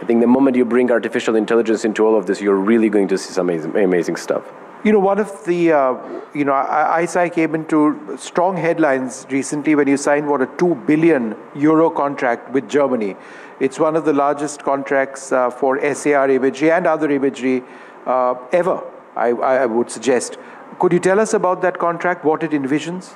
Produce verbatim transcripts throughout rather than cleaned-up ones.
I think the moment you bring artificial intelligence into all of this, you're really going to see some amazing, amazing stuff. You know, one of the, uh, you know, I S I came into strong headlines recently when you signed, what, a two billion euro contract with Germany. It's one of the largest contracts uh, for S A R imagery and other imagery uh, ever, I, I would suggest. Could you tell us about that contract, what it envisions?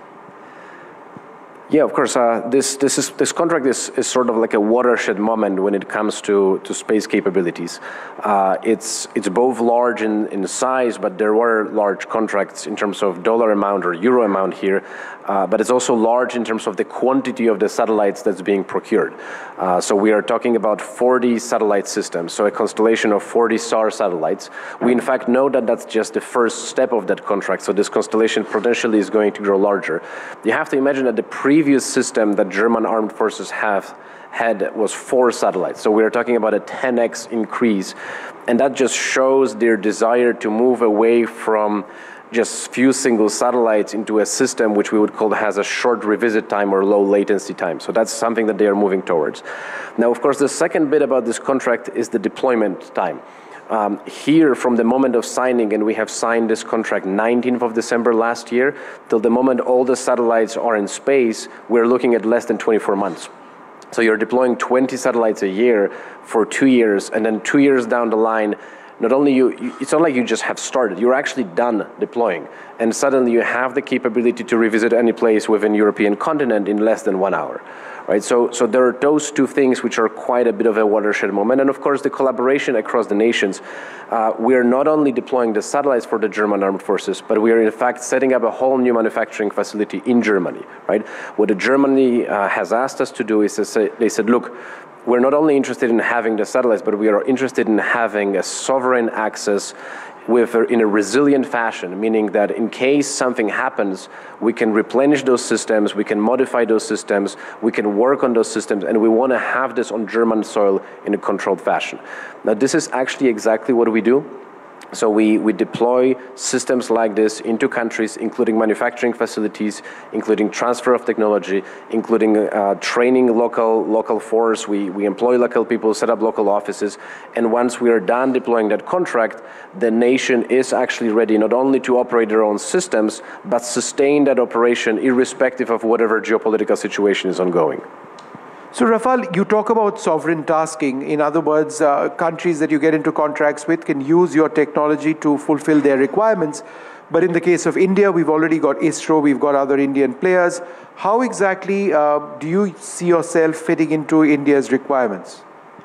Yeah, of course. Uh, this this is this contract is, is sort of like a watershed moment when it comes to, to space capabilities. Uh, it's it's both large in, in size, but there were large contracts in terms of dollar amount or euro amount here. Uh, but it's also large in terms of the quantity of the satellites that's being procured. Uh, so we are talking about forty satellite systems, so a constellation of forty S A R satellites. We in fact know that that's just the first step of that contract, so this constellation potentially is going to grow larger. You have to imagine that the previous system that German armed forces have had was four satellites. So we're talking about a ten X increase, and that just shows their desire to move away from just few single satellites into a system which we would call has a short revisit time or low latency time. So that's something that they are moving towards. Now, of course, the second bit about this contract is the deployment time. Um, here, from the moment of signing, and we have signed this contract nineteenth of December last year, till the moment all the satellites are in space, we're looking at less than twenty-four months. So you're deploying twenty satellites a year for two years, and then two years down the line, not only you, it's not like you just have started, you're actually done deploying. And suddenly you have the capability to revisit any place within the European continent in less than one hour. Right? So, so there are those two things which are quite a bit of a watershed moment. And of course, the collaboration across the nations. Uh, we are not only deploying the satellites for the German armed forces, but we are in fact setting up a whole new manufacturing facility in Germany. Right? What Germany uh, has asked us to do is to say, they said, look, we're not only interested in having the satellites, but we are interested in having a sovereign access with, in a resilient fashion, meaning that in case something happens, we can replenish those systems, we can modify those systems, we can work on those systems, and we want to have this on German soil in a controlled fashion. Now, this is actually exactly what we do. So we, we deploy systems like this into countries, including manufacturing facilities, including transfer of technology, including uh, training local local force. We, we employ local people, set up local offices, and once we are done deploying that contract, the nation is actually ready not only to operate their own systems, but sustain that operation irrespective of whatever geopolitical situation is ongoing. So, Rafal, you talk about sovereign tasking. In other words, uh, countries that you get into contracts with can use your technology to fulfill their requirements. But in the case of India, we've already got ISRO, we've got other Indian players. How exactly uh, do you see yourself fitting into India's requirements?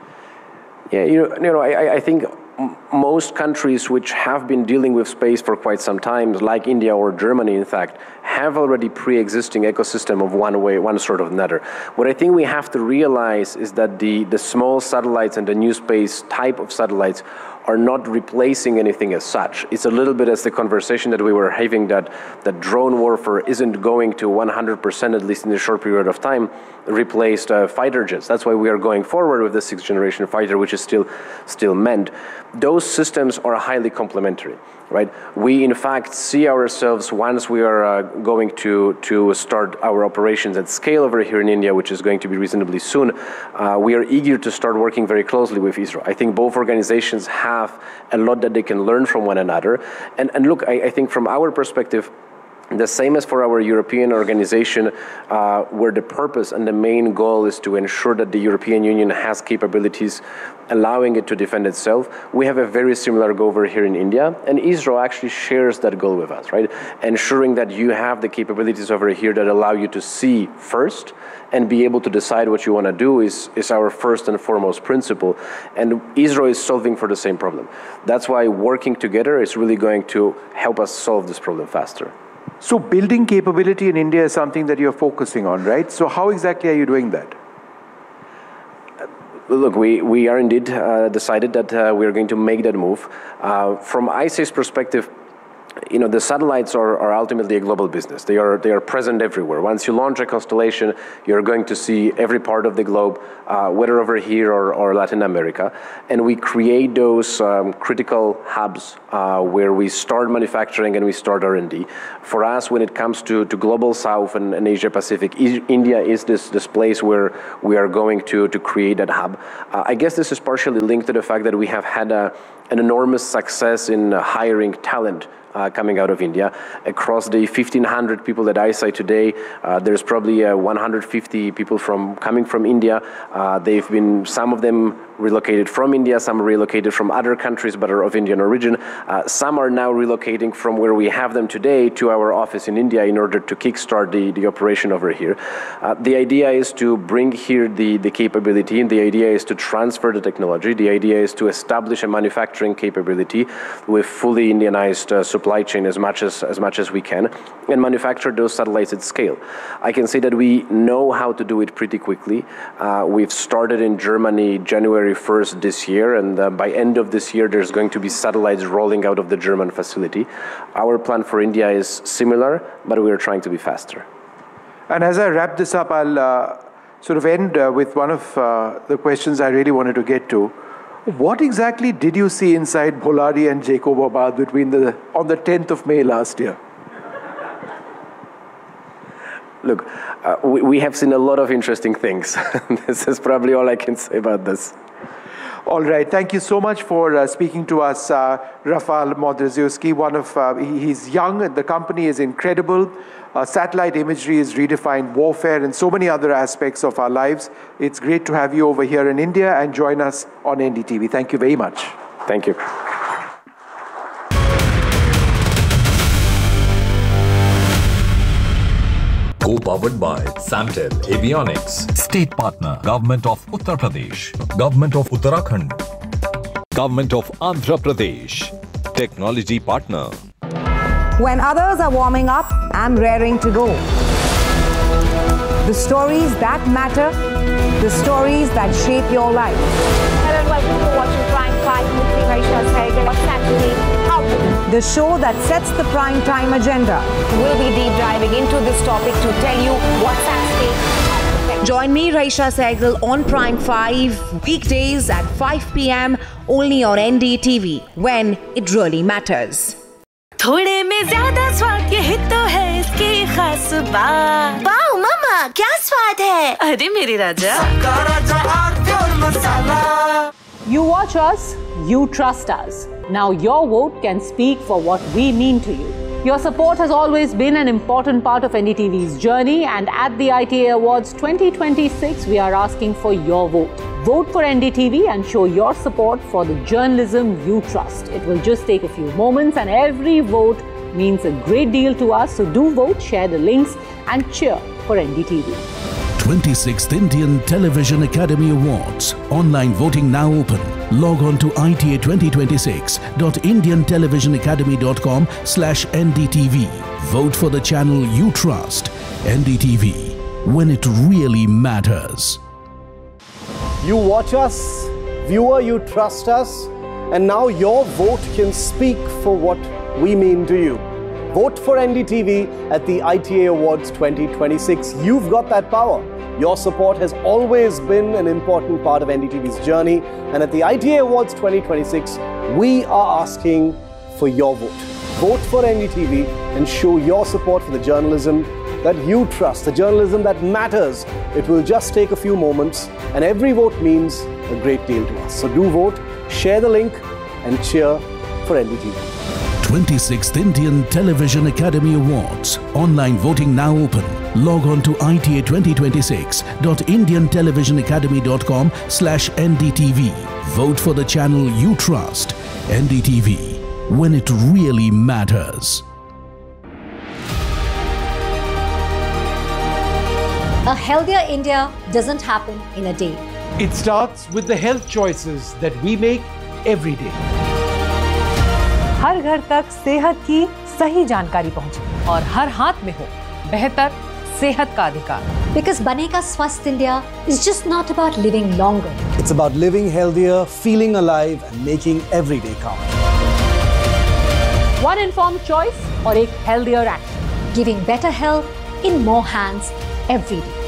Yeah, you know, you know I, I think most countries which have been dealing with space for quite some time, like India or Germany, in fact, have already pre-existing ecosystem of one way, one sort or another. What I think we have to realize is that the, the small satellites and the new space type of satellites are not replacing anything as such. It's a little bit as the conversation that we were having that, that drone warfare isn't going to one hundred percent, at least in a short period of time, replace uh, fighter jets. That's why we are going forward with the sixth generation fighter, which is still, still manned. Those systems are highly complementary, right? We in fact see ourselves, once we are uh, going to, to start our operations at scale over here in India, which is going to be reasonably soon, uh, we are eager to start working very closely with ISRO. I think both organizations have have a lot that they can learn from one another. And, and look, I, I think from our perspective, the same as for our European organization, uh, where the purpose and the main goal is to ensure that the European Union has capabilities allowing it to defend itself, we have a very similar goal over here in India, and ISRO actually shares that goal with us, right? Ensuring that you have the capabilities over here that allow you to see first and be able to decide what you want to do is, is our first and foremost principle. And ISRO is solving for the same problem. That's why working together is really going to help us solve this problem faster. So building capability in India is something that you're focusing on, right? So how exactly are you doing that? Look, we, we are indeed uh, decided that uh, we are going to make that move. Uh, from I S A's perspective, you know, the satellites are, are ultimately a global business. They are, they are present everywhere. Once you launch a constellation, you're going to see every part of the globe, uh, whether over here or, or Latin America. And we create those um, critical hubs uh, where we start manufacturing and we start R and D. For us, when it comes to, to Global South and, and Asia Pacific, India is this, this place where we are going to, to create that hub. Uh, I guess this is partially linked to the fact that we have had a, an enormous success in uh, hiring talent Uh, coming out of India. Across the fifteen hundred people at ICEYE today, uh, there's probably uh, one hundred fifty people from coming from India. Uh, they've been, some of them relocated from India, some are relocated from other countries but are of Indian origin. Uh, some are now relocating from where we have them today to our office in India in order to kickstart the, the operation over here. Uh, the idea is to bring here the, the capability, and the idea is to transfer the technology. The idea is to establish a manufacturing capability with fully Indianized uh, supply chain as much as, as much as we can, and manufacture those satellites at scale. I can say that we know how to do it pretty quickly. Uh, we've started in Germany January first this year, and uh, by end of this year there's going to be satellites rolling out of the German facility. Our plan for India is similar, but we are trying to be faster. And as I wrap this up, I'll uh, sort of end uh, with one of uh, the questions I really wanted to get to. What exactly did you see inside Bholari and Jacobabad between the, on the tenth of May last year? Look, uh, we, we have seen a lot of interesting things. This is probably all I can say about this. All right. Thank you so much for uh, speaking to us, uh, Rafal Modrzewski. One of, uh, he, he's young, and the company is incredible. Uh, satellite imagery has redefined warfare and so many other aspects of our lives. It's great to have you over here in India and join us on N D T V. Thank you very much. Thank you. Co-powered by Samtel Avionics. State partner, Government of Uttar Pradesh, Government of Uttarakhand, Government of Andhra Pradesh. Technology partner. When others are warming up, I'm raring to go. The stories that matter, the stories that shape your life. Hello and welcome to watching Prime five with me, Raisha Sehgal. What's actually out? The show that sets the prime time agenda. We'll be deep diving into this topic to tell you what's at stake. Join me, Raisha Sehgal, on Prime five, weekdays at five p m only on N D T V, when it really matters. थोड़े में ज्यादा स्वाद ये तो है इसकी खास बात। वाओ मम्मा क्या स्वाद है? अरे मेरे राजा। You watch us, you trust us. Now your vote can speak for what we mean to you. Your support has always been an important part of N D T V's journey, and at the I T A Awards twenty twenty-six, we are asking for your vote. Vote for N D T V and show your support for the journalism you trust. It will just take a few moments, and every vote means a great deal to us. So do vote, share the links, and cheer for N D T V. twenty-sixth Indian Television Academy Awards. Online voting now open. Log on to I T A twenty twenty-six dot indian television academy dot com slash N D T V. Vote for the channel you trust. N D T V, when it really matters. You watch us, viewer, you trust us, and now your vote can speak for what we mean to you. Vote for N D T V at the I T A Awards twenty twenty-six. You've got that power. Your support has always been an important part of N D T V's journey, and at the I T A Awards twenty twenty-six, we are asking for your vote. Vote for N D T V and show your support for the journalism that you trust, the journalism that matters. It will just take a few moments, and every vote means a great deal to us. So do vote, share the link, and cheer for N D T V. twenty-sixth Indian Television Academy Awards. Online voting now open. Log on to I T A twenty twenty-six dot indian television academy dot com slash N D T V. Vote for the channel you trust. N D T V, when it really matters. A healthier India doesn't happen in a day. It starts with the health choices that we make every day. हर घर तक सेहत की सही जानकारी पहुंचे और हर हाथ में हो बेहतर सेहत का अधिकार. Because Banega Swasth India is just not about living longer. It's about living healthier, feeling alive, and making every day count. One informed choice और एक healthier action. Giving better health in more hands every day.